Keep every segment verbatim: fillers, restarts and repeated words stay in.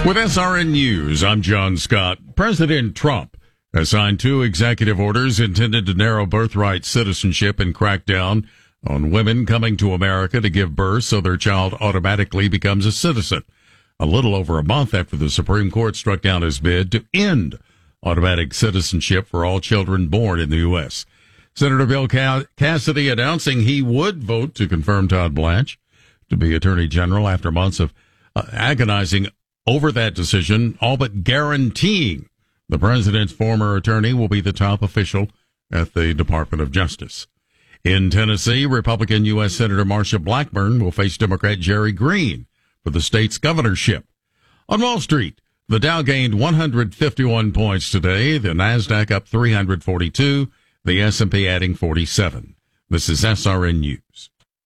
With S R N News, I'm John Scott. President Trump has signed two executive orders intended to narrow birthright citizenship and crack down on women coming to America to give birth so their child automatically becomes a citizen. A little over a month after the Supreme Court struck down his bid to end automatic citizenship for all children born in the U S. Senator Bill Cassidy announcing he would vote to confirm Todd Blanche to be Attorney General after months of uh, agonizing over that decision, all but guaranteeing the president's former attorney will be the top official at the Department of Justice. In Tennessee, Republican U S. Senator Marsha Blackburn will face Democrat Jerry Green for the state's governorship. On Wall Street, the Dow gained one hundred fifty-one points today, the NASDAQ up three hundred forty-two, the S and P adding forty-seven. This is S R N News.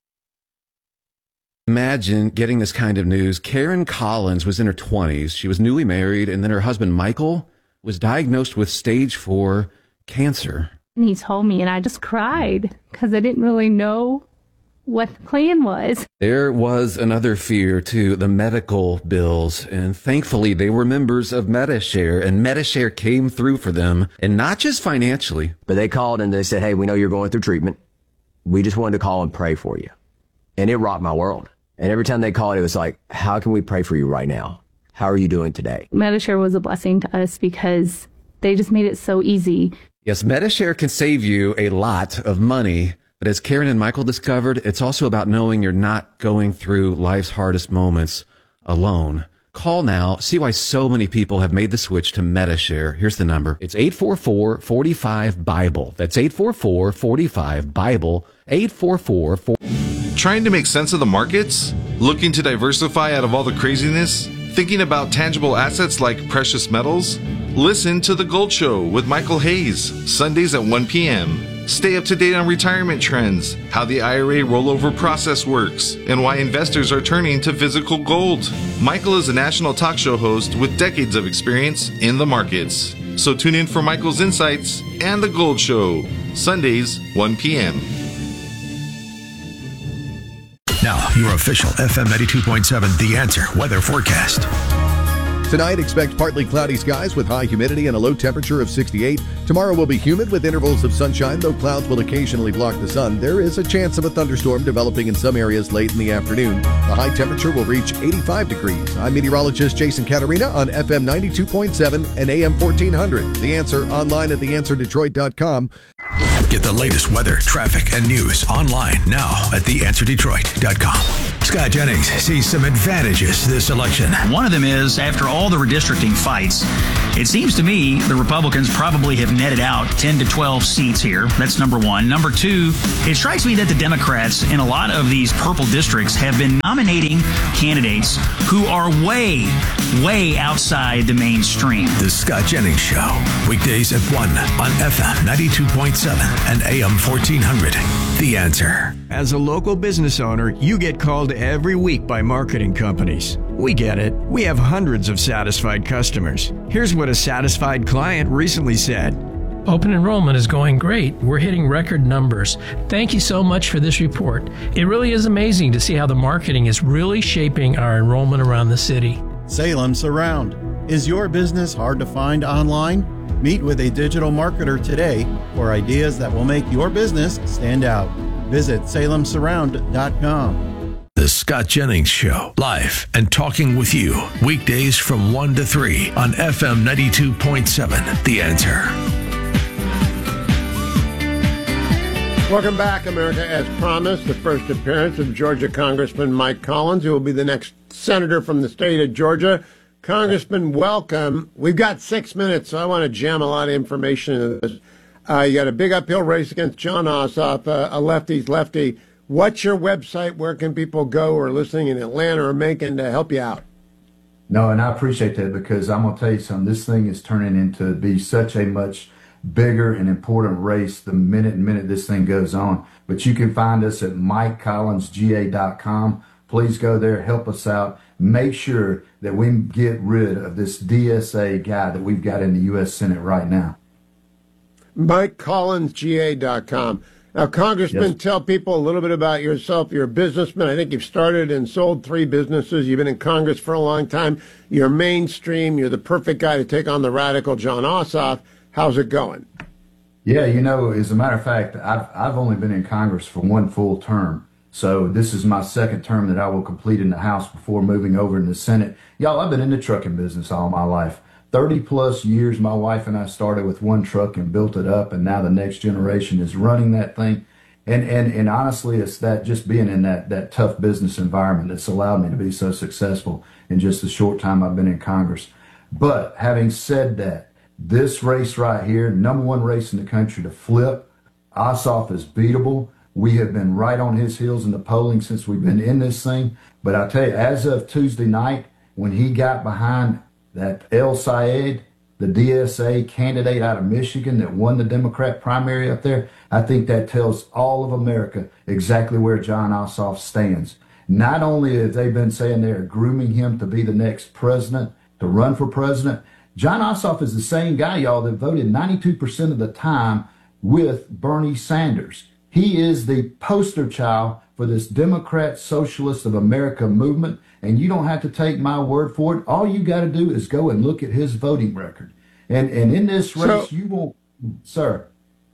Imagine getting this kind of news. Karen Collins was in her twenties. She was newly married, and then her husband, Michael, was diagnosed with stage four cancer. And he told me, and I just cried because I didn't really know what the plan was. There was another fear, too, the medical bills. And thankfully, they were members of Medi-Share, and Medi-Share came through for them, and not just financially. But they called and they said, hey, we know you're going through treatment. We just wanted to call and pray for you. And it rocked my world. And every time they called, it was like, how can we pray for you right now? How are you doing today? Medi-Share was a blessing to us because they just made it so easy. Yes, Medi-Share can save you a lot of money. But as Karen and Michael discovered, it's also about knowing you're not going through life's hardest moments alone. Call now. See why so many people have made the switch to Medi-Share. Here's the number. It's eight four four, four five, BIBLE. That's eight four four, four five, BIBLE. eight four four, four Trying to make sense of the markets? Looking to diversify out of all the craziness? Thinking about tangible assets like precious metals? Listen to The Gold Show with Michael Hayes, Sundays at one p.m. Stay up to date on retirement trends, how the I R A rollover process works, and why investors are turning to physical gold. Michael is a national talk show host with decades of experience in the markets. So tune in for Michael's insights and The Gold Show, Sundays, one p.m. Now, your official F M ninety-two point seven The Answer weather forecast. Tonight, expect partly cloudy skies with high humidity and a low temperature of sixty-eight. Tomorrow will be humid with intervals of sunshine, though clouds will occasionally block the sun. There is a chance of a thunderstorm developing in some areas late in the afternoon. The high temperature will reach eighty-five degrees. I'm meteorologist Jason Caterina on F M ninety-two point seven and A M fourteen hundred. The Answer online at the answer detroit dot com. Get the latest weather, traffic, and news online now at the answer detroit dot com. Scott Jennings sees some advantages this election. One of them is, after all the redistricting fights, it seems to me the Republicans probably have netted out ten to twelve seats here. That's number one. Number two, it strikes me that the Democrats in a lot of these purple districts have been nominating candidates who are way, way outside the mainstream. The Scott Jennings Show, weekdays at one on F M ninety-two point seven and A M fourteen hundred. The Answer. As a local business owner, you get called every week by marketing companies. We get it. We have hundreds of satisfied customers. Here's what a satisfied client recently said. Open enrollment is going great. We're hitting record numbers. Thank you so much for this report. It really is amazing to see how the marketing is really shaping our enrollment around the city. Salem Surround. Is your business hard to find online? Meet with a digital marketer today for ideas that will make your business stand out. Visit salem surround dot com. The Scott Jennings Show, live and talking with you, weekdays from one to three on F M ninety-two point seven, The Answer. Welcome back, America. As promised, the first appearance of Georgia Congressman Mike Collins, who will be the next senator from the state of Georgia. Congressman, welcome. We've got six minutes, so I want to jam a lot of information into this. Uh, you got a big uphill race against Jon Ossoff, uh, a lefty's lefty. What's your website? Where can people go who are listening in Atlanta or Macon to help you out? No, and I appreciate that, because I'm going to tell you something. This thing is turning into be such a much bigger and important race the minute and minute this thing goes on. But you can find us at mike collins g a dot com. Please go there, help us out. Make sure that we get rid of this D S A guy that we've got in the U S Senate right now. mike collins g a dot com. Now, Congressman, Yes. tell people a little bit about yourself. You're a businessman. I think you've started and sold three businesses. You've been in Congress for a long time. You're mainstream. You're the perfect guy to take on the radical John Ossoff. How's it going? Yeah, you know, as a matter of fact, I've, I've only been in Congress for one full term. So this is my second term that I will complete in the House before moving over in the Senate. Y'all, I've been in the trucking business all my life. thirty plus years, my wife and I started with one truck and built it up, and now the next generation is running that thing. And and and honestly, it's that just being in that, that tough business environment that's allowed me to be so successful in just the short time I've been in Congress. But having said that, this race right here, number one race in the country to flip, Ossoff is beatable. We have been right on his heels in the polling since we've been in this thing. But I tell you, as of Tuesday night, when he got behind that El Sayed, the D S A candidate out of Michigan that won the Democrat primary up there, I think that tells all of America exactly where John Ossoff stands. Not only have they been saying they're grooming him to be the next president, to run for president, John Ossoff is the same guy, y'all, that voted ninety-two percent of the time with Bernie Sanders. He is the poster child for this Democrat Socialist of America movement, and you don't have to take my word for it. All you got to do is go and look at his voting record. And and in this race, So- you won't, sir.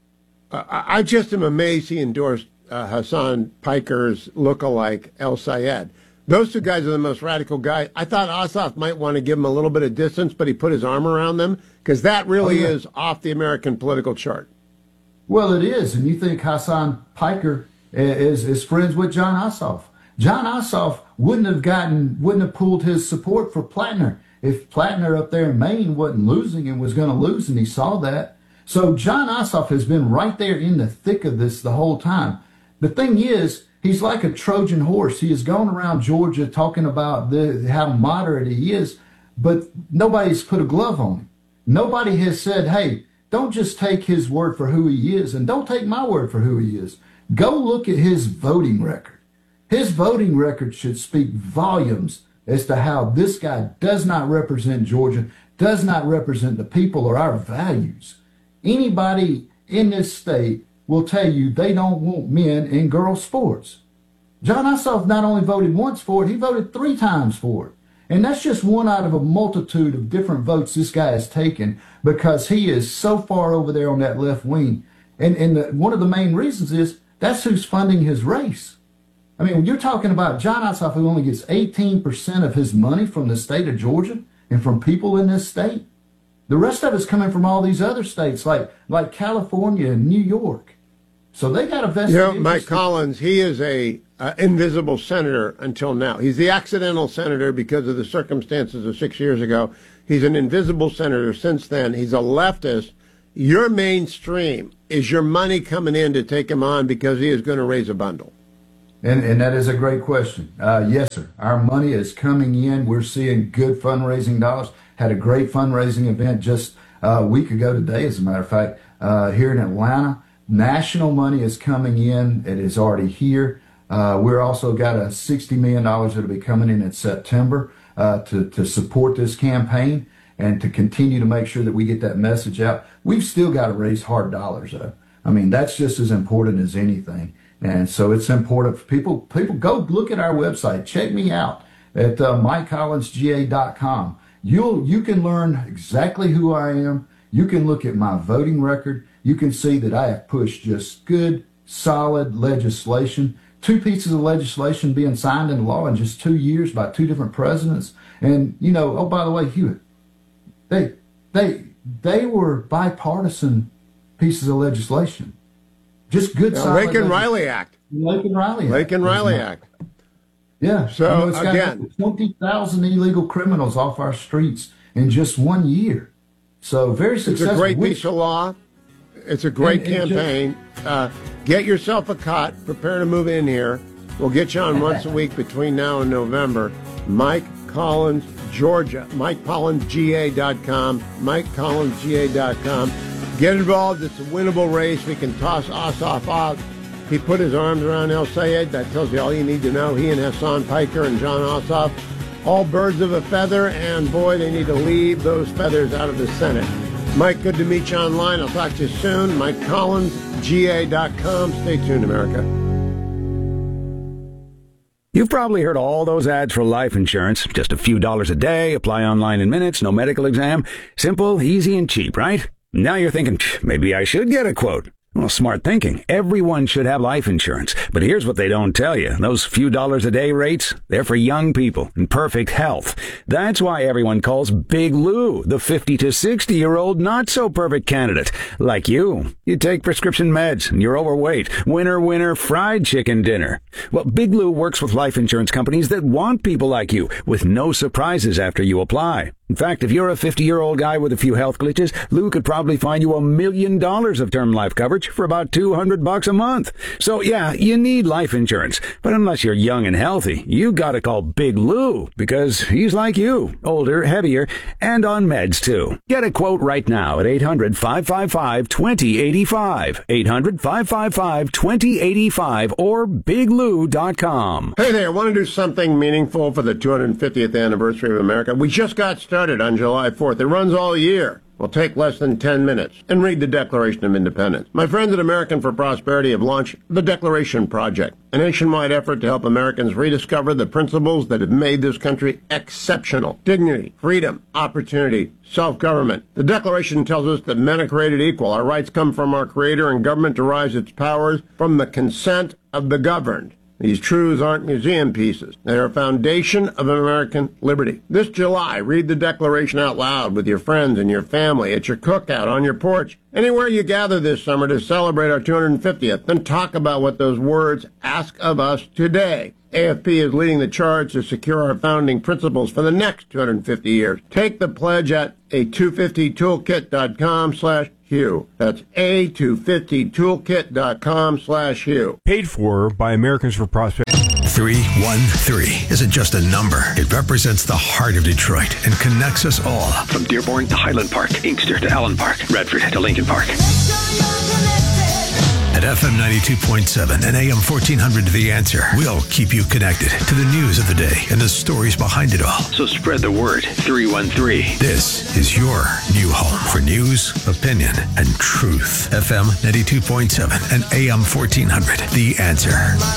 I I just am amazed he endorsed uh, Hassan Piker's lookalike El Sayed. Those two guys are the most radical guys. I thought Ossoff might want to give him a little bit of distance, but he put his arm around them because that really Oh, yeah. is off the American political chart. Well, it is, and you think Hassan Piker is is friends with John Ossoff. John Ossoff wouldn't have gotten, wouldn't have pulled his support for Plattner if Plattner up there in Maine wasn't losing and was going to lose, and he saw that. So John Ossoff has been right there in the thick of this the whole time. The thing is, he's like a Trojan horse. He has gone around Georgia talking about the, how moderate he is, but nobody's put a glove on him. Nobody has said, hey, don't just take his word for who he is, and don't take my word for who he is. Go look at his voting record. His voting record should speak volumes as to how this guy does not represent Georgia, does not represent the people or our values. Anybody in this state will tell you they don't want men in girl sports. John Ossoff not only voted once for it, he voted three times for it. And that's just one out of a multitude of different votes this guy has taken because he is so far over there on that left wing. And, and the, one of the main reasons is that's who's funding his race. I mean, when you're talking about John Ossoff, who only gets eighteen percent of his money from the state of Georgia and from people in this state, the rest of it's coming from all these other states like, like California and New York. So they got a vested You know, interest Mike in- Collins, he is a uh, invisible senator until now. He's the accidental senator because of the circumstances of six years ago. He's an invisible senator since then. He's a leftist. Your mainstream, is your money coming in to take him on because he is going to raise a bundle? And, and that is a great question. Uh, yes, sir. Our money is coming in. We're seeing good fundraising dollars. Had a great fundraising event just uh, a week ago today, as a matter of fact, uh, here in Atlanta. National money is coming in. It is already here. Uh, we're also got a sixty million dollars that will be coming in in September uh, to, to support this campaign and to continue to make sure that we get that message out. We've still got to raise hard dollars, though. I mean, that's just as important as anything. And so it's important for people. People go look at our website. Check me out at uh, mike collins g a dot com. You'll you can learn exactly who I am. You can look at my voting record. You can see that I have pushed just good, solid legislation. Two pieces of legislation being signed into law in just two years by two different presidents. And you know, oh by the way, Hewitt, they they they were bipartisan pieces of legislation. Just good, The solid Lake and legis- Riley Act. Lake and Riley Act. Lake and Riley Act. Yeah. So, I mean, it's got again- twenty thousand illegal criminals off our streets in just one year. So very It's successful. a great We- piece of law. It's a great And- and just- campaign. Uh, get yourself a cot. Prepare to move in here. We'll get you on once a week between now and November. Mike Collins, Georgia. Mike Collins G A dot com. Mike Collins G A dot com. Get involved. It's a winnable race. We can toss Ossoff out. He put his arms around El Sayed. That tells you all you need to know. He and Hassan Piker and John Ossoff, all birds of a feather, and boy, they need to leave those feathers out of the Senate. Mike, good to meet you online. I'll talk to you soon. Mike Collins, G A dot com. Stay tuned, America. You've probably heard all those ads for life insurance. Just a few dollars a day, apply online in minutes, no medical exam. Simple, easy, and cheap, right? Now you're thinking, maybe I should get a quote. Well, smart thinking. Everyone should have life insurance. But here's what they don't tell you. Those few dollars a day rates, they're for young people in perfect health. That's why everyone calls Big Lou the fifty to sixty year old not so perfect candidate. Like you. You take prescription meds and you're overweight. Winner, winner, fried chicken dinner. Well, Big Lou works with life insurance companies that want people like you with no surprises after you apply. In fact, if you're a fifty-year-old guy with a few health glitches, Lou could probably find you a million dollars of term life coverage for about two hundred bucks a month. So yeah, you need life insurance. But unless you're young and healthy, you gotta call Big Lou because he's like you, older, heavier, and on meds too. Get a quote right now at eight hundred, five five five, two zero eight five, eight hundred, five five five, two zero eight five or big lou dot com. Hey there, want to do something meaningful for the two hundred fiftieth anniversary of America? We just got started on July fourth. It runs all year. Will take less than ten minutes and read the Declaration of Independence. My friends at American for Prosperity have launched the Declaration Project, a nationwide effort to help Americans rediscover the principles that have made this country exceptional. Dignity, freedom, opportunity, self-government. The Declaration tells us that men are created equal. Our rights come from our Creator, and government derives its powers from the consent of the governed. These truths aren't museum pieces. They are a foundation of American liberty. This July, read the Declaration out loud with your friends and your family, at your cookout, on your porch, anywhere you gather this summer to celebrate our two hundred fiftieth. Then talk about what those words ask of us today. A F P is leading the charge to secure our founding principles for the next two hundred fifty years. Take the pledge at a two fifty toolkit dot com slash Hugh. That's a two fifty toolkit dot com slash Hugh. Paid for by Americans for Prosperity. three one three isn't just a number. It represents the heart of Detroit and connects us all. From Dearborn to Highland Park, Inkster to Allen Park, Redford to Lincoln Park. At F M ninety-two point seven and A M fourteen hundred The Answer, we'll keep you connected to the news of the day and the stories behind it all. So spread the word. three one three. This is your new home for news, opinion, and truth. F M ninety-two point seven and A M fourteen hundred The Answer.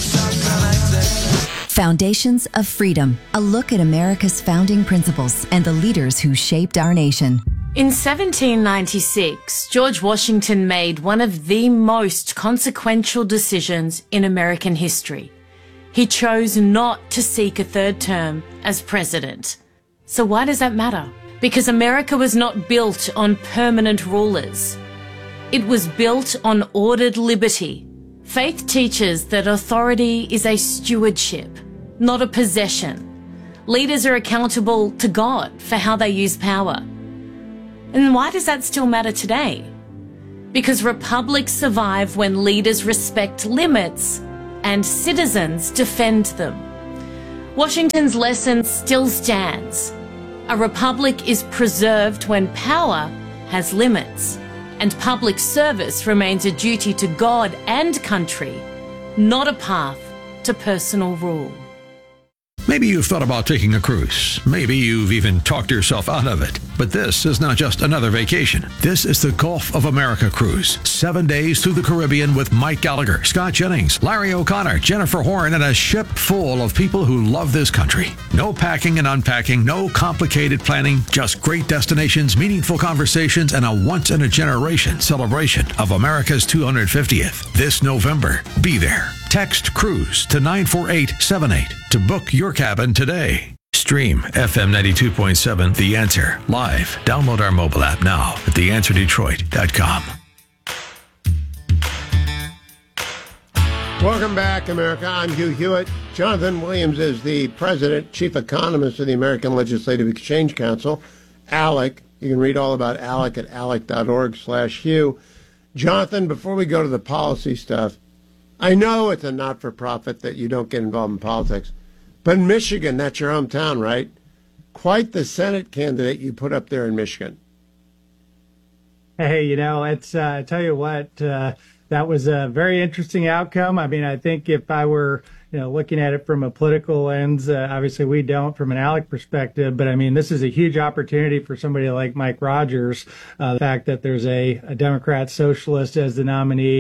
Foundations of Freedom, a look at America's founding principles and the leaders who shaped our nation. In seventeen ninety-six, George Washington made one of the most consequential decisions in American history. He chose not to seek a third term as president. So why does that matter? Because America was not built on permanent rulers. It was built on ordered liberty. Faith teaches that authority is a stewardship, not a possession. Leaders are accountable to God for how they use power. And why does that still matter today? Because republics survive when leaders respect limits and citizens defend them. Washington's lesson still stands. A republic is preserved when power has limits, and public service remains a duty to God and country, not a path to personal rule. Maybe you've thought about taking a cruise. Maybe you've even talked yourself out of it. But this is not just another vacation. This is the Gulf of America cruise. Seven days through the Caribbean with Mike Gallagher, Scott Jennings, Larry O'Connor, Jennifer Horn, and a ship full of people who love this country. No packing and unpacking, no complicated planning, just great destinations, meaningful conversations, and a once-in-a-generation celebration of America's two hundred fiftieth. This November, be there. Text CRUISE to nine four eight seven eight to book your cabin today. Stream F M ninety-two point seven The Answer live. Download our mobile app now at the answer detroit dot com. Welcome back, America. I'm Hugh Hewitt. Jonathan Williams is the president, chief economist of the American Legislative Exchange Council, ALEC. You can read all about ALEC at alec dot org slash Hugh. Jonathan, before we go to the policy stuff, I know it's a not-for-profit that you don't get involved in politics, but in Michigan, that's your hometown, right? Quite the Senate candidate you put up there in Michigan. Hey, you know, it's, uh, I tell you what, uh, that was a very interesting outcome. I mean, I think if I were, you know, looking at it from a political lens, uh, obviously we don't from an ALEC perspective, but I mean, this is a huge opportunity for somebody like Mike Rogers. Uh, the fact that there's a, a Democrat socialist as the nominee,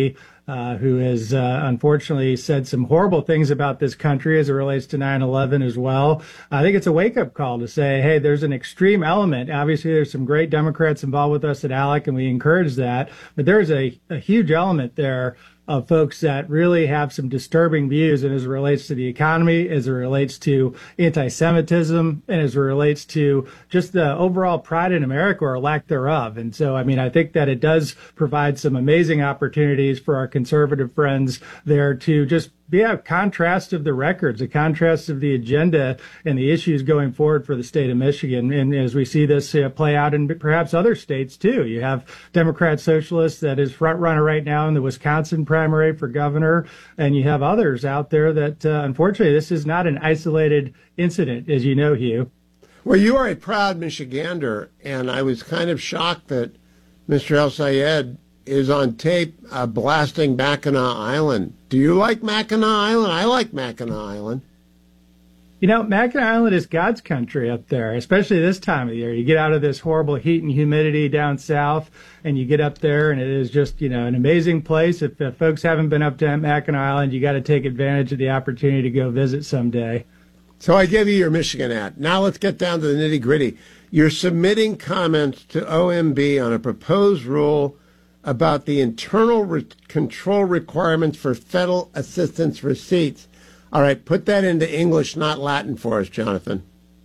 uh, who has uh, unfortunately said some horrible things about this country as it relates to nine eleven as well. I think it's a wake-up call to say, hey, there's an extreme element. Obviously, there's some great Democrats involved with us at ALEC, and we encourage that. But there's a, a huge element there of folks that really have some disturbing views, and as it relates to the economy, as it relates to anti-Semitism, and as it relates to just the overall pride in America or lack thereof. And so, I mean, I think that it does provide some amazing opportunities for our conservative friends there to just be a contrast of the records, a contrast of the agenda and the issues going forward for the state of Michigan. And as we see this uh, play out in perhaps other states too, you have Democrat Socialists that is front runner right now in the Wisconsin primary for governor, and you have others out there that uh, unfortunately this is not an isolated incident, as you know, Hugh. Well, you are a proud Michigander, and I was kind of shocked that Mister El-Sayed is on tape uh, blasting Mackinac Island. Do you like Mackinac Island? I like Mackinac Island. You know, Mackinac Island is God's country up there, especially this time of year. You get out of this horrible heat and humidity down south, and you get up there, and it is just, you know, an amazing place. If, if folks haven't been up to Mackinac Island, you got to take advantage of the opportunity to go visit someday. So I gave you your Michigan ad. Now let's get down to the nitty-gritty. You're submitting comments to O M B on a proposed rule about the internal re- control requirements for federal assistance receipts. All right, put that into English, not Latin for us, Jonathan.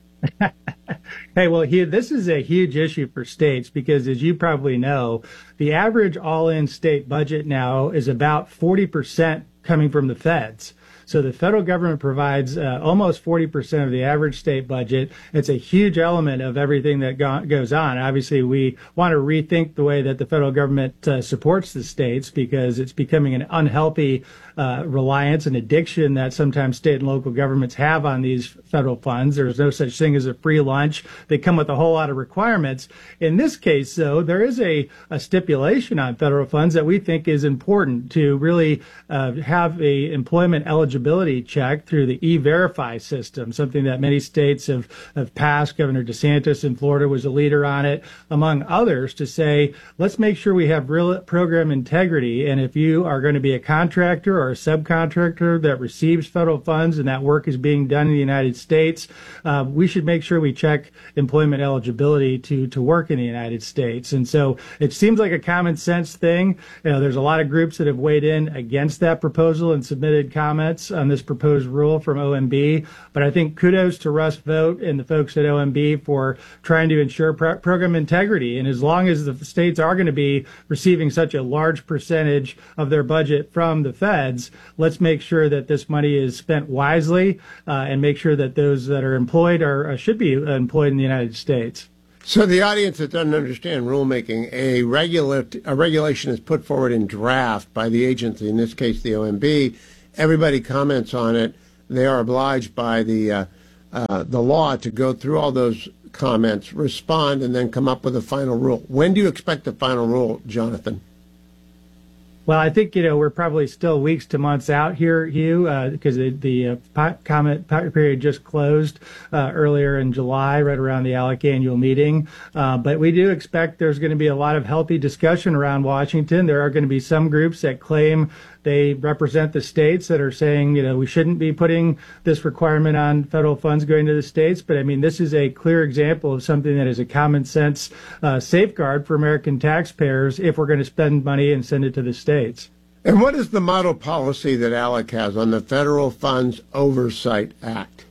Hey, well, here, this is a huge issue for states because, as you probably know, the average all-in state budget now is about forty percent coming from the feds. So the federal government provides uh, almost forty percent of the average state budget. It's a huge element of everything that go- goes on. Obviously, we want to rethink the way that the federal government uh, supports the states because it's becoming an unhealthy uh, reliance and addiction that sometimes state and local governments have on these federal funds. There's no such thing as a free lunch. They come with a whole lot of requirements. In this case, though, there is a, a stipulation on federal funds that we think is important to really uh, have a employment eligibility check through the E-Verify system, something that many states have, have passed. Governor DeSantis in Florida was a leader on it, among others, to say, let's make sure we have real program integrity. And if you are going to be a contractor or a subcontractor that receives federal funds and that work is being done in the United States, uh, we should make sure we check employment eligibility to, to work in the United States. And so it seems like a common sense thing. You know, there's a lot of groups that have weighed in against that proposal and submitted comments on this proposed rule from O M B. But I think kudos to Russ Vought and the folks at O M B for trying to ensure pro- program integrity. And as long as the states are going to be receiving such a large percentage of their budget from the feds, let's make sure that this money is spent wisely uh, and make sure that those that are employed are uh, should be employed in the United States. So the audience that doesn't understand rulemaking, a, regula- a regulation is put forward in draft by the agency, in this case the O M B. Everybody comments on it. They are obliged by the uh, uh, the law to go through all those comments, respond, and then come up with a final rule. When do you expect the final rule, Jonathan? Well, I think, you know, we're probably still weeks to months out here, Hugh, because uh, the, the uh, comment period just closed uh, earlier in July, right around the ALEC annual meeting. Uh, but we do expect there's going to be a lot of healthy discussion around Washington. There are going to be some groups that claim they represent the states that are saying, you know, we shouldn't be putting this requirement on federal funds going to the states. But I mean, this is a clear example of something that is a common sense uh, safeguard for American taxpayers if we're going to spend money and send it to the states. And what is the model policy that ALEC has on the Federal Funds Oversight Act?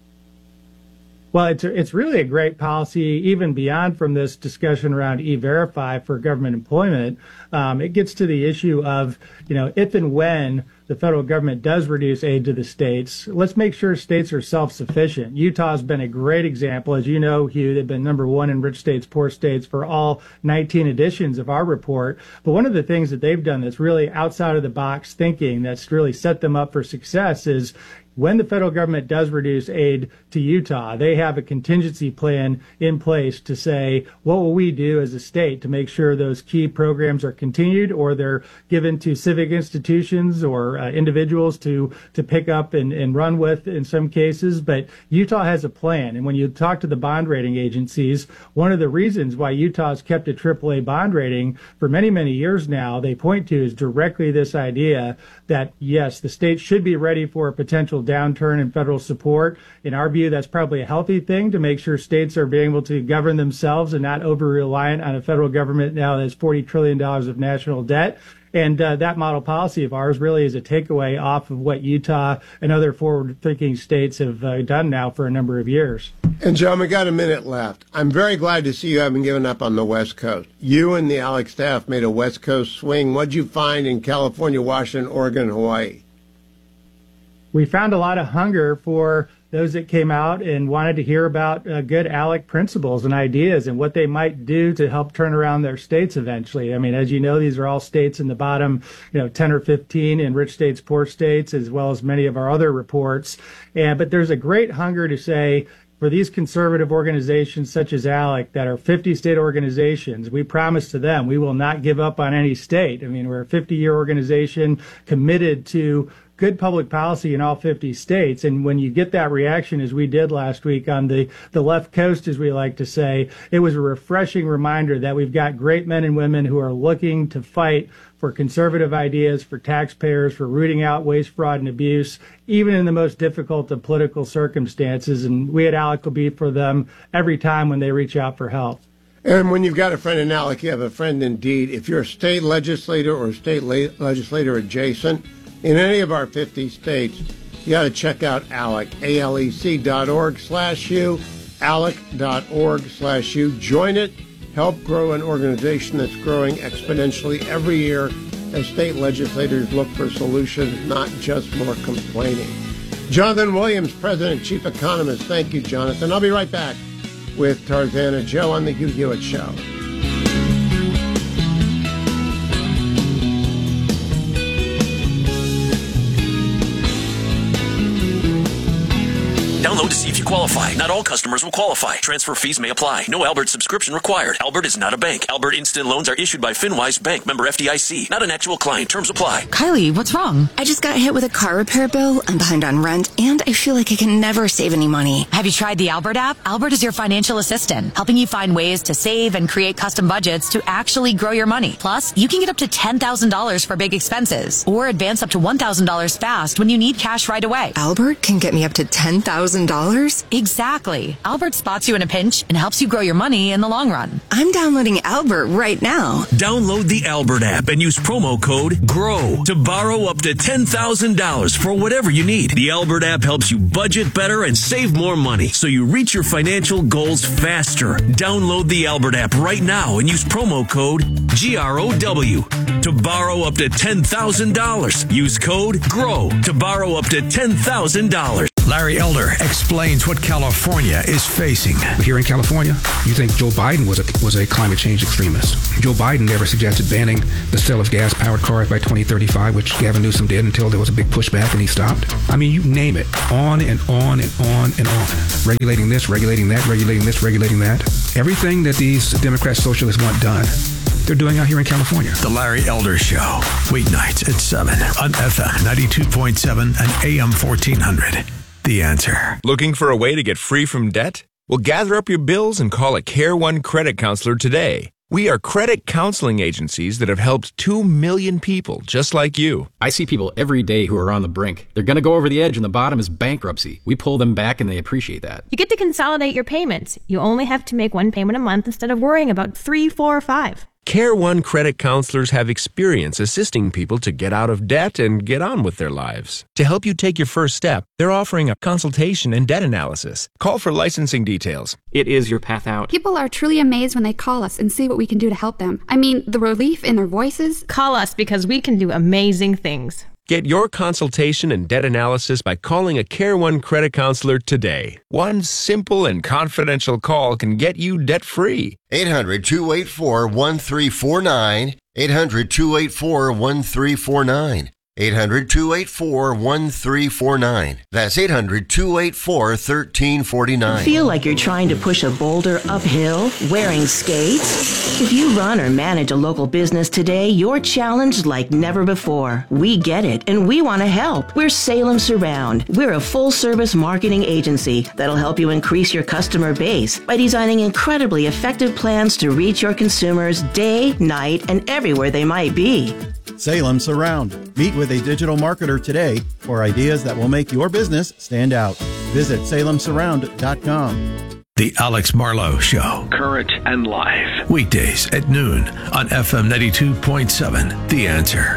Well, it's a, it's really a great policy, even beyond from this discussion around E-Verify for government employment. Um, it gets to the issue of, you know, if and when the federal government does reduce aid to the states, let's make sure states are self-sufficient. Utah's been a great example. As you know, Hugh, they've been number one in rich states, poor states for all nineteen editions of our report. But one of the things that they've done that's really outside of the box thinking that's really set them up for success is when the federal government does reduce aid to Utah, they have a contingency plan in place to say, what will we do as a state to make sure those key programs are continued, or they're given to civic institutions or uh, individuals to, to pick up and, and run with in some cases. But Utah has a plan. And when you talk to the bond rating agencies, one of the reasons why Utah has kept a triple A bond rating for many, many years now, they point to is directly this idea that, yes, the state should be ready for a potential downturn in federal support. In our view, that's probably a healthy thing to make sure states are being able to govern themselves and not over-reliant on a federal government now that has forty trillion dollars of national debt. And uh, that model policy of ours really is a takeaway off of what Utah and other forward-thinking states have uh, done now for a number of years. And, John, we got a minute left. I'm very glad to see you haven't given up on the West Coast. You and the ALEC staff made a West Coast swing. What'd you find in California, Washington, Oregon, Hawaii? We found a lot of hunger for those that came out and wanted to hear about uh, good ALEC principles and ideas and what they might do to help turn around their states eventually. I mean, as you know, these are all states in the bottom, you know, ten or fifteen in rich states, poor states, as well as many of our other reports. And but there's a great hunger to say, for these conservative organizations such as ALEC that are fifty state organizations, we promise to them we will not give up on any state. I mean, we're a fifty-year organization committed to good public policy in all fifty states. And when you get that reaction, as we did last week on the, the left coast, as we like to say, it was a refreshing reminder that we've got great men and women who are looking to fight for conservative ideas, for taxpayers, for rooting out waste, fraud, and abuse, even in the most difficult of political circumstances. And we at ALEC will be for them every time when they reach out for help. And when you've got a friend in ALEC, you have a friend indeed. If you're a state legislator or state le- legislator adjacent in any of our fifty states, you got to check out ALEC, A L E C dot org slash you, ALEC dot org slash you. Join it. Help grow an organization that's growing exponentially every year as state legislators look for solutions, not just more complaining. Jonathan Williams, President and Chief Economist. Thank you, Jonathan. I'll be right back with Tarzana Joe on The Hugh Hewitt Show. Download to see if you qualify. Not all customers will qualify. Transfer fees may apply. No Albert subscription required. Albert is not a bank. Albert Instant Loans are issued by FinWise Bank, member F D I C. Not an actual client. Terms apply. Kylie, what's wrong? I just got hit with a car repair bill. I'm behind on rent, and I feel like I can never save any money. Have you tried the Albert app? Albert is your financial assistant, helping you find ways to save and create custom budgets to actually grow your money. Plus, you can get up to ten thousand dollars for big expenses, or advance up to one thousand dollars fast when you need cash right away. Albert can get me up to ten thousand dollars? Exactly. Albert spots you in a pinch and helps you grow your money in the long run. I'm downloading Albert right now. Download the Albert app and use promo code GROW to borrow up to ten thousand dollars for whatever you need. The Albert app helps you budget better and save more money so you reach your financial goals faster. Download the Albert app right now and use promo code G R O W to borrow up to ten thousand dollars. Use code GROW to borrow up to ten thousand dollars. Larry Elder explains what California is facing. Here in California, you think Joe Biden was a, was a climate change extremist. Joe Biden never suggested banning the sale of gas-powered cars by twenty thirty-five, which Gavin Newsom did until there was a big pushback and he stopped. I mean, you name it, on and on and on and on. Regulating this, regulating that, regulating this, regulating that. Everything that these Democrat socialists want done, they're doing out here in California. The Larry Elder Show, weeknights at seven on F M ninety-two point seven and A M fourteen hundred. The Answer. Looking for a way to get free from debt? Well, gather up your bills and call a Care One credit counselor today. We are credit counseling agencies that have helped two million people just like you. I see people every day who are on the brink. They're going to go over the edge and the bottom is bankruptcy. We pull them back and they appreciate that. You get to consolidate your payments. You only have to make one payment a month instead of worrying about three, four, or five. Care One credit counselors have experience assisting people to get out of debt and get on with their lives. To help you take your first step, they're offering a consultation and debt analysis. Call for licensing details. It is your path out. People are truly amazed when they call us and see what we can do to help them. I mean, the relief in their voices. Call us because we can do amazing things. Get your consultation and debt analysis by calling a Care One credit counselor today. One simple and confidential call can get you debt-free. eight hundred, two eight four, one three four nine. eight hundred, two eight four, one three four nine. eight hundred, two eight four, one three four nine. That's eight hundred, two eight four, one three four nine. Feel like you're trying to push a boulder uphill wearing skates? If you run or manage a local business today, you're challenged like never before. We get it, and we want to help. We're Salem Surround. We're a full-service marketing agency that'll help you increase your customer base by designing incredibly effective plans to reach your consumers day, night, and everywhere they might be. Salem Surround. Meet with a digital marketer today for ideas that will make your business stand out. Visit salem surround dot com. The Alex Marlowe Show. Current and live. Weekdays at noon on F M ninety-two point seven. The Answer.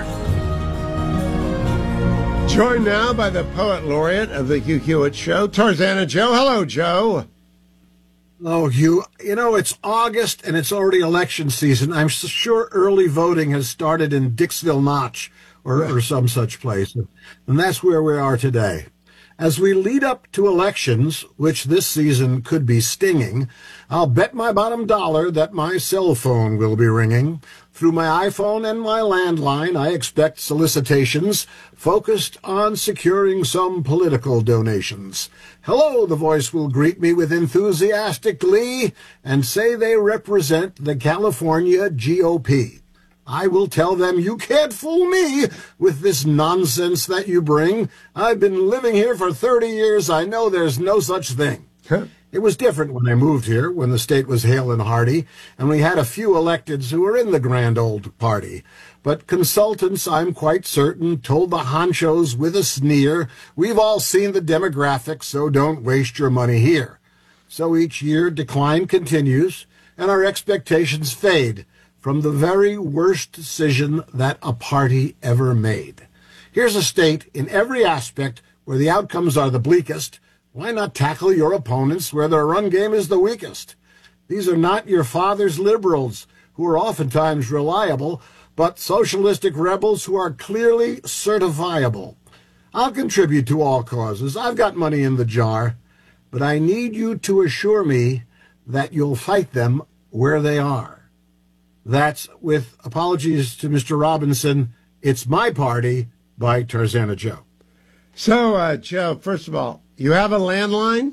Joined now by the poet laureate of the Hugh Hewitt Show, Tarzana Joe. Hello, Joe. Oh, Hugh, you know, it's August and it's already election season. I'm sure early voting has started in Dixville Notch or, or some such place. And that's where we are today. As we lead up to elections, which this season could be stinging, I'll bet my bottom dollar that my cell phone will be ringing. Through my iPhone and my landline, I expect solicitations focused on securing some political donations. Hello, the voice will greet me with enthusiastic glee and say they represent the California G O P. I will tell them, you can't fool me with this nonsense that you bring. I've been living here for thirty years. I know there's no such thing. Huh? It was different when I moved here, when the state was hale and hearty, and we had a few electeds who were in the grand old party. But consultants, I'm quite certain, told the honchos with a sneer, we've all seen the demographics, so don't waste your money here. So each year decline continues, and our expectations fade from the very worst decision that a party ever made. Here's a state in every aspect where the outcomes are the bleakest. Why not tackle your opponents where their run game is the weakest? These are not your father's liberals, who are oftentimes reliable, but socialistic rebels who are clearly certifiable. I'll contribute to all causes. I've got money in the jar, but I need you to assure me that you'll fight them where they are. That's, with apologies to Mister Robinson, It's My Party by Tarzana Joe. So, uh, Joe, first of all, you have a landline?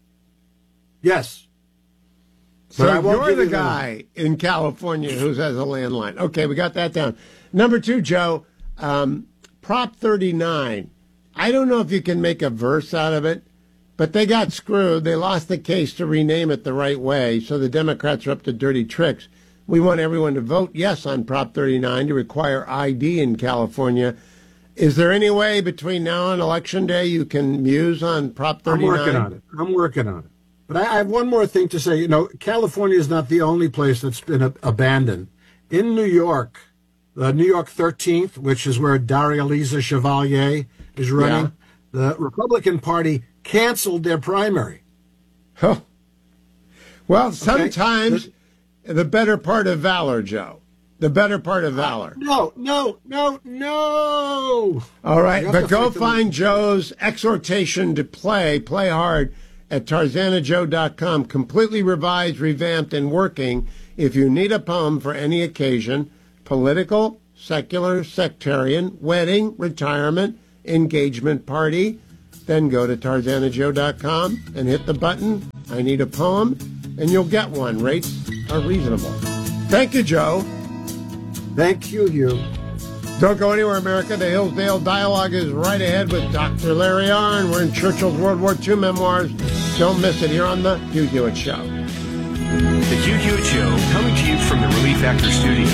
Yes. So you're the guy in California who has a landline. Okay, we got that down. Number two, Joe, um, Prop thirty-nine. I don't know if you can make a verse out of it, but they got screwed. They lost the case to rename it the right way, so the Democrats are up to dirty tricks. We want everyone to vote yes on Prop thirty-nine to require I D in California. Is there any way between now and Election Day you can muse on Prop thirty-nine? I'm working on it. I'm working on it. But I have one more thing to say. You know, California is not the only place that's been a- abandoned. In New York, the New York thirteenth, which is where Daria Lisa Chevalier is running, yeah. The Republican Party canceled their primary. Oh. Well, sometimes okay. the better part of valor, Joe. The better part of valor. No, no, no, no. All right, but go find Joe's exhortation to play, play hard, at tarzana joe dot com. Completely revised, revamped, and working. If you need a poem for any occasion, political, secular, sectarian, wedding, retirement, engagement party, then go to tarzana joe dot com and hit the button, I need a poem, and you'll get one. Rates are reasonable. Thank you, Joe. Thank you, Hugh. Don't go anywhere, America. The Hillsdale Dialogue is right ahead with Doctor Larry Arnn. We're in Churchill's World War Two memoirs. Don't miss it here on the Hugh Hewitt Show. The Hugh Hewitt Show, coming to you from the Relief Actor Studio.